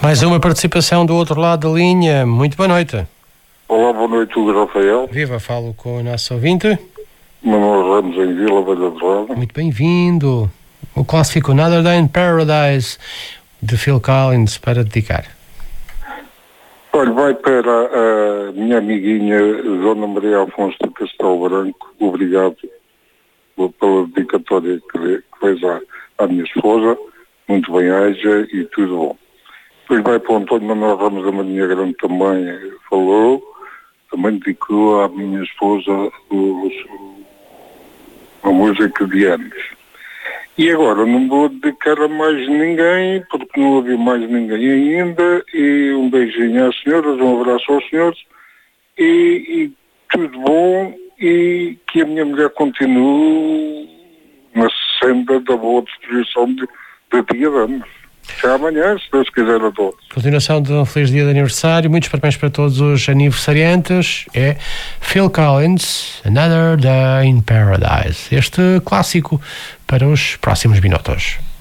Mais uma participação do outro lado da linha. Muito boa noite. Olá, boa noite, Hugo Rafael. Viva, falo com o nosso ouvinte. Manuel Ramos, em Vila Velha de Roda. Muito bem-vindo. O clássico Another Day in Paradise, de Phil Collins, para dedicar. Olha, vai para a minha amiguinha Dona Maria Afonso de Castelo Branco. Obrigado pela dedicatória que fez à minha esposa. Muito bem, haja e tudo bom. Depois vai para o António Manuel Ramos da Marinha Grande, também falou. Também dedicou à minha esposa uma música de anos. E agora não vou dedicar a mais ninguém, porque não havia mais ninguém ainda. E um beijinho às senhoras, um abraço aos senhores. E tudo bom. E que a minha mulher continue na senda da boa disposição de dia de anos. Até amanhã, se Deus quiser, a todos. Continuação de um feliz dia de aniversário. Muitos parabéns para todos os aniversariantes. É Phil Collins, Another Day in Paradise. Este clássico para os próximos minutos.